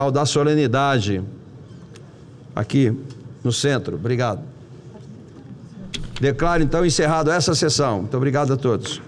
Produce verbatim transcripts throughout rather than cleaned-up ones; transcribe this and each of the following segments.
da solenidade aqui no centro. Obrigado. Declaro então encerrado essa sessão. Muito obrigado a todos.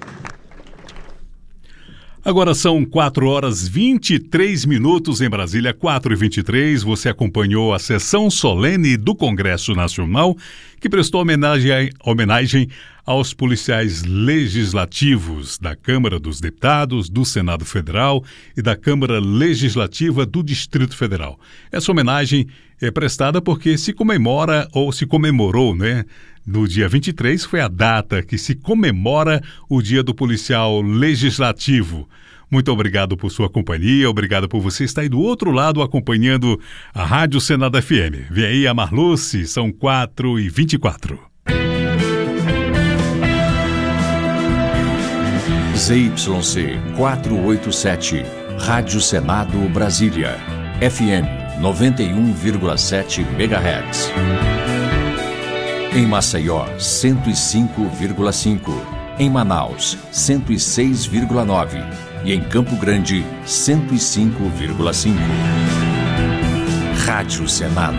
Agora são quatro horas e vinte e três minutos em Brasília, quatro e vinte e três. Você acompanhou a sessão solene do Congresso Nacional, que prestou homenagem, homenagem aos policiais legislativos da Câmara dos Deputados, do Senado Federal e da Câmara Legislativa do Distrito Federal. Essa homenagem é prestada porque se comemora, ou se comemorou, né? No dia vinte e três foi a data que se comemora o Dia do Policial Legislativo. Muito obrigado por sua companhia, obrigado por você estar aí do outro lado acompanhando a Rádio Senado F M. Vem aí a Marluce, são quatro e vinte e quatro. Z Y C quatrocentos e oitenta e sete, Rádio Senado Brasília, F M noventa e um vírgula sete megahertz. Em Maceió, cento e cinco vírgula cinco. Em Manaus, cento e seis vírgula nove. E em Campo Grande, cento e cinco vírgula cinco. Rádio Senado.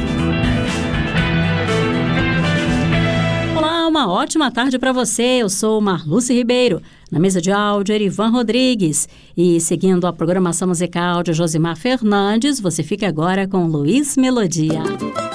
Olá, uma ótima tarde para você. Eu sou Marluce Ribeiro. Na mesa de áudio, Erivan Rodrigues. E seguindo a programação musical de Josimar Fernandes, você fica agora com Luiz Melodia.